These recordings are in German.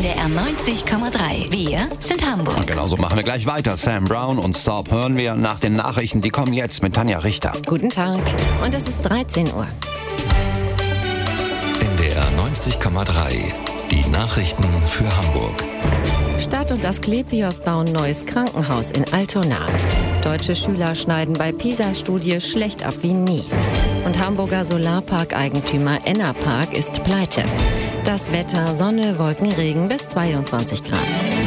NDR 90,3. Wir sind Hamburg. Und genauso machen wir gleich weiter. Sam Brown und Stop hören wir nach den Nachrichten. Die kommen jetzt mit Tanja Richter. Guten Tag. Und es ist 13 Uhr. NDR 90,3. Die Nachrichten für Hamburg. Stadt und Asklepios bauen neues Krankenhaus in Altona. Deutsche Schüler schneiden bei PISA-Studie schlecht ab wie nie. Und Hamburger Solarpark-Eigentümer Enerpark ist pleite. Das Wetter: Sonne, Wolken, Regen bis 22 Grad.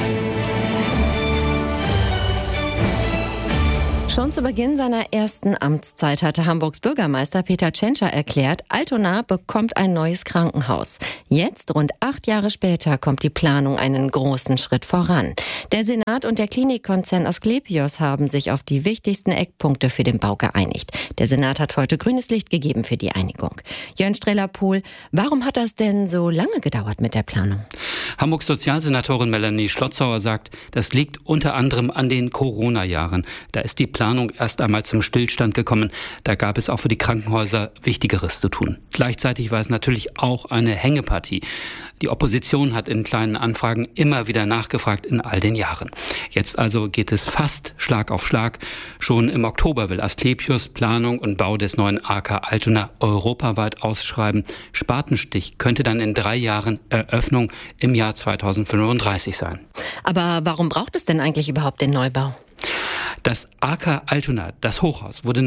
Schon zu Beginn seiner ersten Amtszeit hatte Hamburgs Bürgermeister Peter Tschentscher erklärt, Altona bekommt ein neues Krankenhaus. Jetzt, rund 8 Jahre später, kommt die Planung einen großen Schritt voran. Der Senat und der Klinikkonzern Asklepios haben sich auf die wichtigsten Eckpunkte für den Bau geeinigt. Der Senat hat heute grünes Licht gegeben für die Einigung. Jörn Streller-Pohl, warum hat das denn so lange gedauert mit der Planung? Hamburgs Sozialsenatorin Melanie Schlotzauer sagt, das liegt unter anderem an den Corona-Jahren. Da ist die Planung erst einmal zum Stillstand gekommen. Da gab es auch für die Krankenhäuser Wichtigeres zu tun. Gleichzeitig war es natürlich auch eine Hängepartie. Die Opposition hat in kleinen Anfragen immer wieder nachgefragt in all den Jahren. Jetzt also geht es fast Schlag auf Schlag. Schon im Oktober will Asklepios Planung und Bau des neuen AK Altona europaweit ausschreiben. Spatenstich könnte dann in 3 Jahren Eröffnung im Jahr 2035 sein. Aber warum braucht es denn eigentlich überhaupt den Neubau? Das AK Altona, das Hochhaus, wurde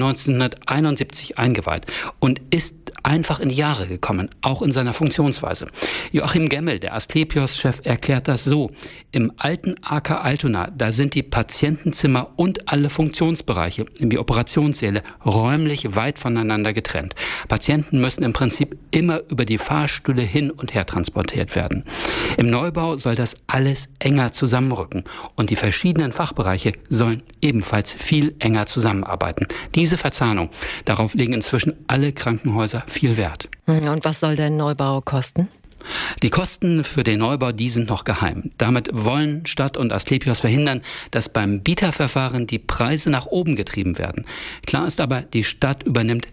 1971 eingeweiht und ist einfach in die Jahre gekommen, auch in seiner Funktionsweise. Joachim Gemmel, der Asklepios-Chef, erklärt das so: Im alten AK Altona, da sind die Patientenzimmer und alle Funktionsbereiche, wie Operationssäle, räumlich weit voneinander getrennt. Patienten müssen im Prinzip immer über die Fahrstühle hin und her transportiert werden. Im Neubau soll das alles enger zusammenrücken und die verschiedenen Fachbereiche sollen ebenfalls viel enger zusammenarbeiten. Diese Verzahnung, darauf legen inzwischen alle Krankenhäuser viel Wert. Und was soll der Neubau kosten? Die Kosten für den Neubau, die sind noch geheim. Damit wollen Stadt und Asklepios verhindern, dass beim Bieterverfahren die Preise nach oben getrieben werden. Klar ist aber, die Stadt übernimmt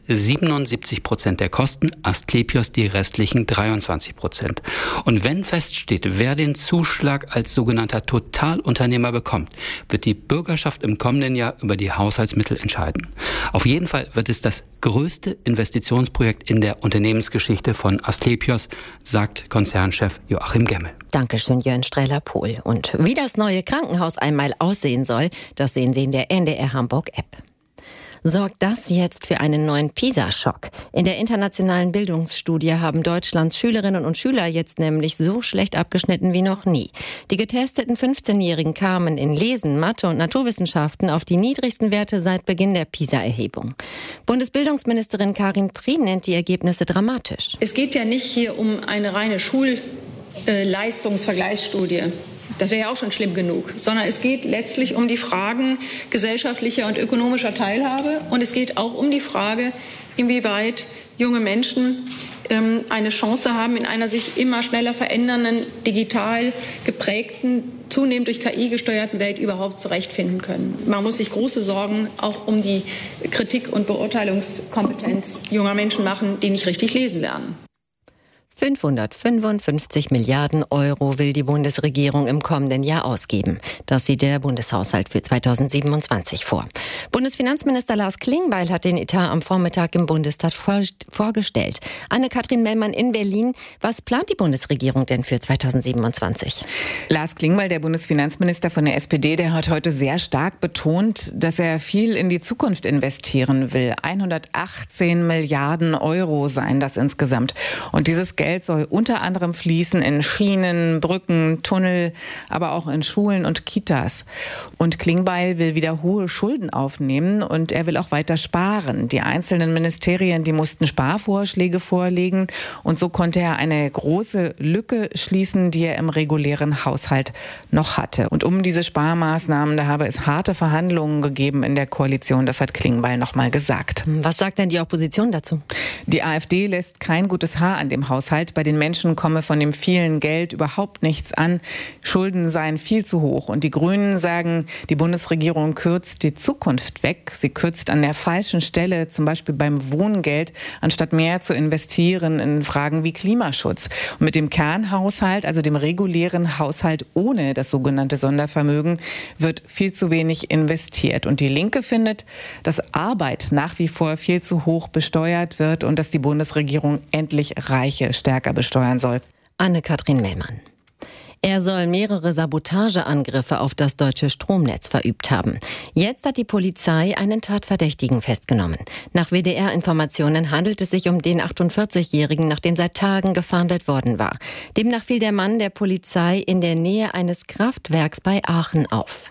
77% der Kosten, Asklepios die restlichen 23%. Und wenn feststeht, wer den Zuschlag als sogenannter Totalunternehmer bekommt, wird die Bürgerschaft im kommenden Jahr über die Haushaltsmittel entscheiden. Auf jeden Fall wird es das größte Investitionsprojekt in der Unternehmensgeschichte von Asklepios, sagt Konzernchef Joachim Gemmel. Dankeschön, Jörn Streller-Pohl. Und wie das neue Krankenhaus einmal aussehen soll, das sehen Sie in der NDR Hamburg-App. Sorgt das jetzt für einen neuen PISA-Schock? In der internationalen Bildungsstudie haben Deutschlands Schülerinnen und Schüler jetzt nämlich so schlecht abgeschnitten wie noch nie. Die getesteten 15-Jährigen kamen in Lesen, Mathe und Naturwissenschaften auf die niedrigsten Werte seit Beginn der PISA-Erhebung. Bundesbildungsministerin Karin Prien nennt die Ergebnisse dramatisch. Es geht ja nicht hier um eine reine Schulleistungsvergleichsstudie. Das wäre ja auch schon schlimm genug, sondern es geht letztlich um die Fragen gesellschaftlicher und ökonomischer Teilhabe und es geht auch um die Frage, inwieweit junge Menschen eine Chance haben, in einer sich immer schneller verändernden, digital geprägten, zunehmend durch KI gesteuerten Welt überhaupt zurechtfinden können. Man muss sich große Sorgen auch um die Kritik- und Beurteilungskompetenz junger Menschen machen, die nicht richtig lesen lernen. 555 Milliarden Euro will die Bundesregierung im kommenden Jahr ausgeben. Das sieht der Bundeshaushalt für 2027 vor. Bundesfinanzminister Lars Klingbeil hat den Etat am Vormittag im Bundestag vorgestellt. Anne-Kathrin Mellmann in Berlin. Was plant die Bundesregierung denn für 2027? Lars Klingbeil, der Bundesfinanzminister von der SPD, der hat heute sehr stark betont, dass er viel in die Zukunft investieren will. 118 Milliarden Euro seien das insgesamt. Und dieses Geld soll unter anderem fließen in Schienen, Brücken, Tunnel, aber auch in Schulen und Kitas. Und Klingbeil will wieder hohe Schulden aufnehmen und er will auch weiter sparen. Die einzelnen Ministerien, die mussten Sparvorschläge vorlegen und so konnte er eine große Lücke schließen, die er im regulären Haushalt noch hatte. Und um diese Sparmaßnahmen, da habe es harte Verhandlungen gegeben in der Koalition, das hat Klingbeil noch mal gesagt. Was sagt denn die Opposition dazu? Die AfD lässt kein gutes Haar an dem Haushalt Haushalt. Bei den Menschen komme von dem vielen Geld überhaupt nichts an. Schulden seien viel zu hoch. Und die Grünen sagen, die Bundesregierung kürzt die Zukunft weg. Sie kürzt an der falschen Stelle, zum Beispiel beim Wohngeld, anstatt mehr zu investieren in Fragen wie Klimaschutz. Und mit dem Kernhaushalt, also dem regulären Haushalt ohne das sogenannte Sondervermögen, wird viel zu wenig investiert. Und die Linke findet, dass Arbeit nach wie vor viel zu hoch besteuert wird und dass die Bundesregierung endlich Reiche stärker besteuern soll. Anne-Kathrin Mellmann. Er soll mehrere Sabotageangriffe auf das deutsche Stromnetz verübt haben. Jetzt hat die Polizei einen Tatverdächtigen festgenommen. Nach WDR-Informationen handelt es sich um den 48-Jährigen, nach dem seit Tagen gefahndet worden war. Demnach fiel der Mann der Polizei in der Nähe eines Kraftwerks bei Aachen auf.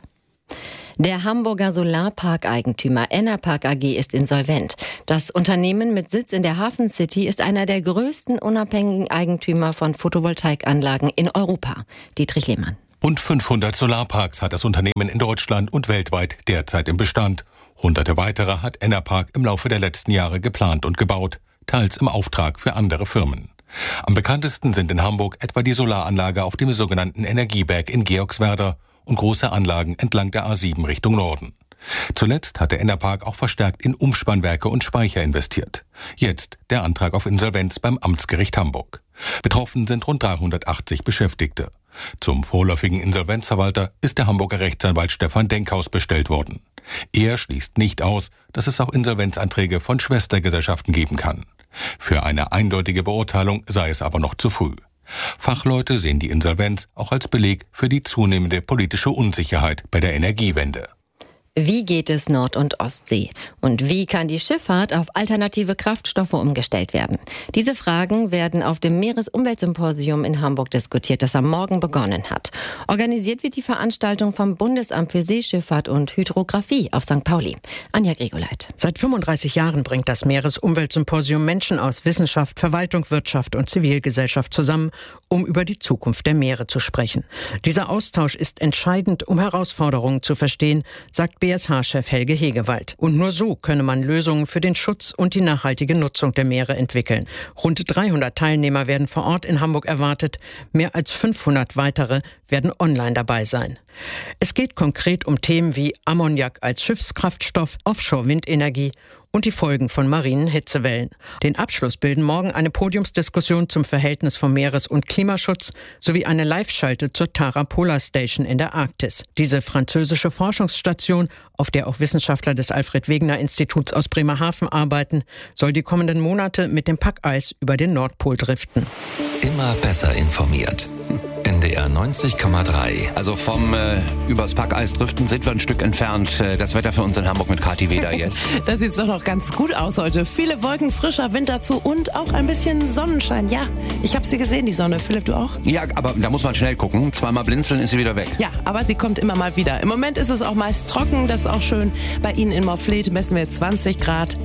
Der Hamburger Solarparkeigentümer Enerpark AG ist insolvent. Das Unternehmen mit Sitz in der Hafen City ist einer der größten unabhängigen Eigentümer von Photovoltaikanlagen in Europa. Dietrich Lehmann. Rund 500 Solarparks hat das Unternehmen in Deutschland und weltweit derzeit im Bestand. Hunderte weitere hat Enerpark im Laufe der letzten Jahre geplant und gebaut, teils im Auftrag für andere Firmen. Am bekanntesten sind in Hamburg etwa die Solaranlage auf dem sogenannten Energieberg in Georgswerder und große Anlagen entlang der A7 Richtung Norden. Zuletzt hatte Enerpark auch verstärkt in Umspannwerke und Speicher investiert. Jetzt der Antrag auf Insolvenz beim Amtsgericht Hamburg. Betroffen sind rund 380 Beschäftigte. Zum vorläufigen Insolvenzverwalter ist der Hamburger Rechtsanwalt Stefan Denkhaus bestellt worden. Er schließt nicht aus, dass es auch Insolvenzanträge von Schwestergesellschaften geben kann. Für eine eindeutige Beurteilung sei es aber noch zu früh. Fachleute sehen die Insolvenz auch als Beleg für die zunehmende politische Unsicherheit bei der Energiewende. Wie geht es Nord- und Ostsee? Und wie kann die Schifffahrt auf alternative Kraftstoffe umgestellt werden? Diese Fragen werden auf dem Meeresumweltsymposium in Hamburg diskutiert, das am Morgen begonnen hat. Organisiert wird die Veranstaltung vom Bundesamt für Seeschifffahrt und Hydrographie auf St. Pauli. Anja Grigoleit. Seit 35 Jahren bringt das Meeresumweltsymposium Menschen aus Wissenschaft, Verwaltung, Wirtschaft und Zivilgesellschaft zusammen, um über die Zukunft der Meere zu sprechen. Dieser Austausch ist entscheidend, um Herausforderungen zu verstehen, sagt BSH-Chef Helge Hegewald. Und nur so könne man Lösungen für den Schutz und die nachhaltige Nutzung der Meere entwickeln. Rund 300 Teilnehmer werden vor Ort in Hamburg erwartet. Mehr als 500 weitere werden online dabei sein. Es geht konkret um Themen wie Ammoniak als Schiffskraftstoff, Offshore-Windenergie und die Folgen von marinen Hitzewellen. Den Abschluss bilden morgen eine Podiumsdiskussion zum Verhältnis von Meeres- und Klimaschutz sowie eine Live-Schalte zur Tara Polar Station in der Arktis. Diese französische Forschungsstation, auf der auch Wissenschaftler des Alfred-Wegener-Instituts aus Bremerhaven arbeiten, soll die kommenden Monate mit dem Packeis über den Nordpol driften. Immer besser informiert. NDR 90,3. Also vom übers Packeis driften sind wir ein Stück entfernt. Das Wetter für uns in Hamburg mit Kathi Weder jetzt. Das sieht doch noch ganz gut aus heute. Viele Wolken, frischer Wind dazu und auch ein bisschen Sonnenschein. Ja, ich habe sie gesehen, die Sonne. Philipp, du auch? Ja, aber da muss man schnell gucken. Zweimal blinzeln ist sie wieder weg. Ja, aber sie kommt immer mal wieder. Im Moment ist es auch meist trocken, das ist auch schön. Bei Ihnen in Morfleet messen wir 20 Grad,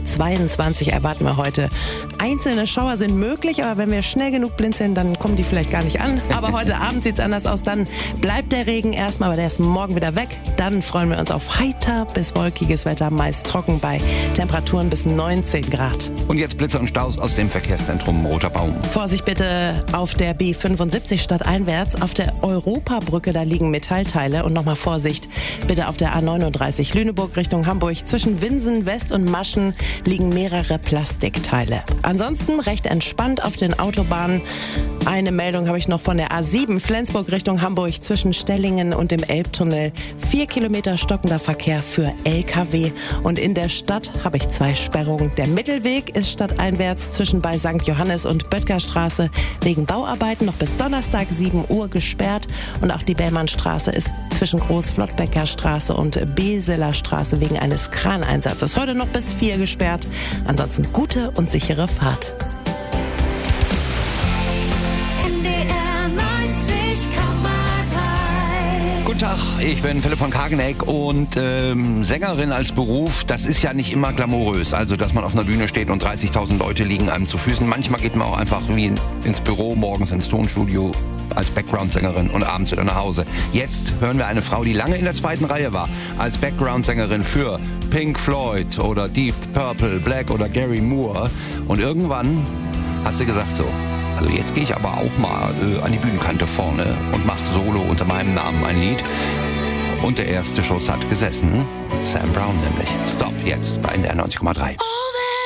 22 erwarten wir heute. Einzelne Schauer sind möglich, aber wenn wir schnell genug blinzeln, dann kommen die vielleicht gar nicht an. Aber heute Abend sieht es anders aus. Dann bleibt der Regen erstmal, aber der ist morgen wieder weg. Dann freuen wir uns auf heiter bis wolkiges Wetter, meist trocken bei Temperaturen bis 19 Grad. Und jetzt Blitze und Staus aus dem Verkehrszentrum Roter Baum. Vorsicht bitte auf der B75 stadteinwärts. Auf der Europabrücke, da liegen Metallteile. Und nochmal Vorsicht bitte auf der A39 Lüneburg Richtung Hamburg. Zwischen Winsen West und Maschen liegen mehrere Plastikteile. Ansonsten recht entspannt auf den Autobahnen. Eine Meldung habe ich noch von der A7 Flensburg Richtung Hamburg zwischen Stellingen und dem Elbtunnel. 4 Kilometer stockender Verkehr für LKW. Und in der Stadt habe ich 2 Sperrungen. Der Mittelweg ist stadteinwärts zwischen bei St. Johannes und Böttgerstraße wegen Bauarbeiten noch bis Donnerstag 7 Uhr gesperrt. Und auch die Bellmannstraße ist zwischen Großflottbecker Straße und Beseler Straße wegen eines Kraneinsatzes heute noch bis 4 gesperrt. Ansonsten gute und sichere Fahrt. Guten Tag, ich bin Philipp von Kageneck und Sängerin als Beruf, das ist ja nicht immer glamourös. Also, dass man auf einer Bühne steht und 30.000 Leute liegen einem zu Füßen. Manchmal geht man auch einfach wie ins Büro, morgens ins Tonstudio als Background-Sängerin und abends wieder nach Hause. Jetzt hören wir eine Frau, die lange in der 2. Reihe war, als Background-Sängerin für Pink Floyd oder Deep Purple, Black oder Gary Moore. Und irgendwann hat sie gesagt so: Also jetzt gehe ich aber auch mal an die Bühnenkante vorne und mache solo unter meinem Namen ein Lied. Und der erste Schuss hat gesessen. Sam Brown nämlich. Stop jetzt bei NDR 90,3.